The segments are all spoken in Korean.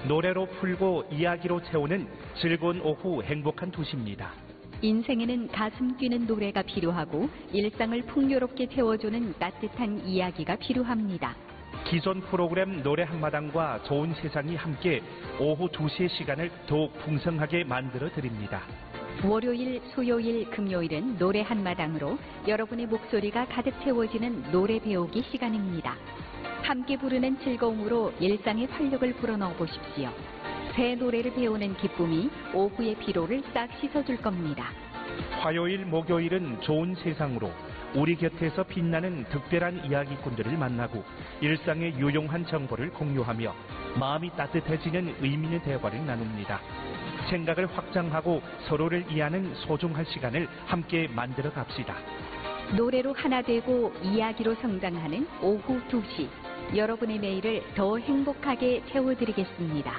노래로 풀고 이야기로 채우는 즐거운 오후 행복한 도시입니다. 인생에는 가슴 뛰는 노래가 필요하고 일상을 풍요롭게 채워주는 따뜻한 이야기가 필요합니다. 기존 프로그램 노래 한마당과 좋은 세상이 함께 오후 2시의 시간을 더욱 풍성하게 만들어 드립니다. 월요일, 수요일, 금요일은 노래 한마당으로 여러분의 목소리가 가득 채워지는 노래 배우기 시간입니다. 함께 부르는 즐거움으로 일상의 활력을 불어넣어 보십시오. 새 노래를 배우는 기쁨이 오후의 피로를 싹 씻어줄 겁니다. 화요일, 목요일은 좋은 세상으로 우리 곁에서 빛나는 특별한 이야기꾼들을 만나고 일상의 유용한 정보를 공유하며 마음이 따뜻해지는 의미 있는 대화를 나눕니다. 생각을 확장하고 서로를 이해하는 소중한 시간을 함께 만들어 갑시다. 노래로 하나 되고 이야기로 성장하는 오후 2시. 여러분의 매일을 더 행복하게 채워드리겠습니다.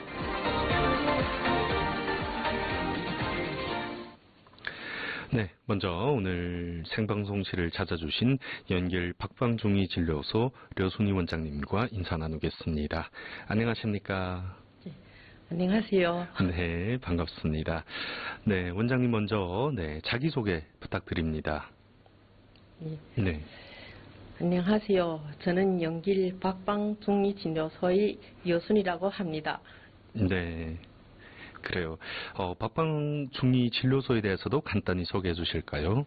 네, 먼저 오늘 생방송실을 찾아주신 연길 박방중이 진료소 려순희 원장님과 인사 나누겠습니다. 안녕하십니까? 네, 안녕하세요. 네, 반갑습니다. 네, 원장님 먼저 자기소개 부탁드립니다. 네. 안녕하세요. 저는 연길 박방중리진료소의 여순이라고 합니다. 네. 그래요. 박방중리진료소에 대해서도 간단히 소개해 주실까요?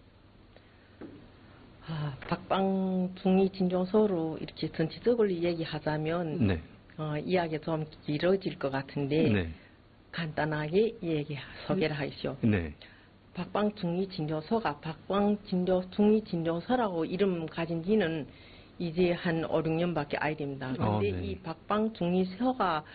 박방중리진료소로 이렇게 전체적으로 얘기하자면 네. 이야기가 좀 길어질 것 같은데 네. 간단하게 소개를 하시오. 네. 박방중리진료소가 박방중리진료소라고 이름 가진 지는 이제 한 5, 6년밖에 안 됩니다. 그런데 네. 이 박방중리진료소가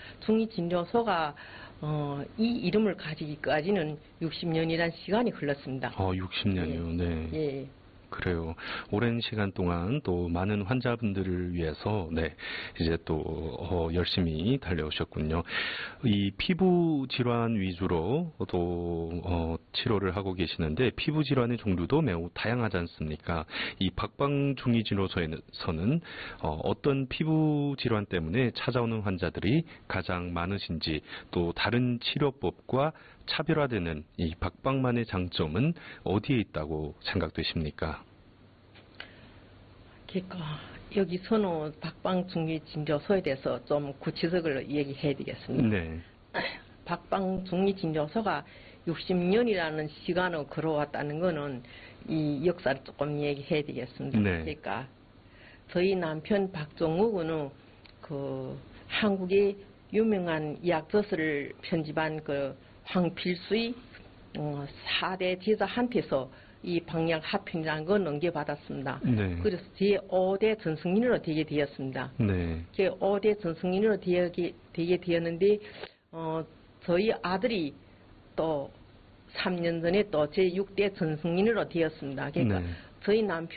이 이름을 가지기까지는 60년이라는 시간이 흘렀습니다. 60년이요. 네. 예. 그래요. 오랜 시간 동안 또 많은 환자분들을 위해서 이제 또 열심히 달려오셨군요. 이 피부 질환 위주로 또 치료를 하고 계시는데 피부 질환의 종류도 매우 다양하지 않습니까? 이 박방중리진료소에서는 어떤 피부 질환 때문에 찾아오는 환자들이 가장 많으신지 또 다른 치료법과 차별화되는 이 박방만의 장점은 어디에 있다고 생각되십니까? 그러니까 여기서는 박방중리진료소에 대해서 좀 구체적으로 얘기해야 되겠습니다. 네. 박방중리진료소가 60년이라는 시간을 걸어왔다는 거는 이 역사를 조금 얘기해야 되겠습니다. 네. 그러니까 저희 남편 박종욱은 그 한국의 유명한 의학 저서를 편집한 그 황필수의 4대 제자한테서 이 방약 합편이라는 걸 넘겨받았습니다. 네. 그래서 제5대 전승인으로 되게 되었습니다. 네. 제5대 전승인으로 되게 되었는데 저희 아들이 또 3년 전에 또 제6대 전승인으로 되었습니다. 그러니까 네. 저희 남편